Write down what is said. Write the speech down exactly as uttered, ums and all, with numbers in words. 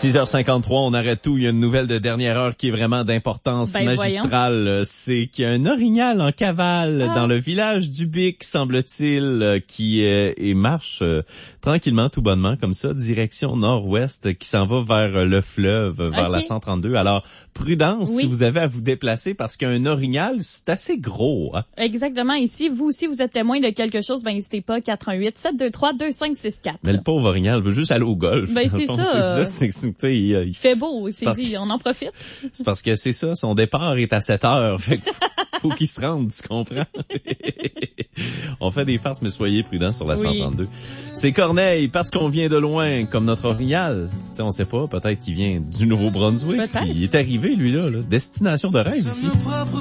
six heures cinquante-trois, on arrête tout. Il y a une nouvelle de dernière heure qui est vraiment d'importance ben, magistrale. Voyons. C'est qu'il y a un orignal en cavale ah. dans le village du Bic, semble-t-il, qui euh, et marche euh, tranquillement, tout bonnement, comme ça, direction nord-ouest, qui s'en va vers le fleuve, vers okay. la cent trente-deux. Alors, prudence oui. si vous avez à vous déplacer, parce qu'un orignal, c'est assez gros. Hein? Exactement. Ici, vous aussi, vous êtes témoin de quelque chose, ben n'hésitez pas, quatre un huit, sept deux trois, deux cinq six quatre. Mais le pauvre orignal veut juste aller au golf. Ben c'est ça. C'est ça, c'est, c'est, c'est, il, il fait beau, c'est dit, que, on en profite. C'est parce que c'est ça, son départ est à sept heures, fait que faut qu'il se rende, tu comprends? On fait des farces, mais soyez prudents sur la oui. cent trente-deux. C'est Corneille, parce qu'on vient de loin, comme notre orignal. Tu sais, on sait pas, peut-être qu'il vient du Nouveau-Brunswick. Peut-être. Il est arrivé, lui, là, là. Destination de rêve ici.